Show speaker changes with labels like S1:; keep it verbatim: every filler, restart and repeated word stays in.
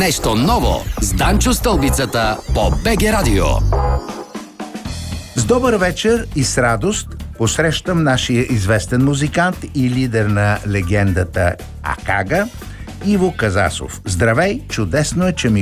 S1: Нещо ново с Данчо Стълбицата по БГ Радио.
S2: С добър вечер и с радост посрещам нашия известен музикант и лидер на легендата Акага Иво Казасов. Здравей, чудесно е, че ми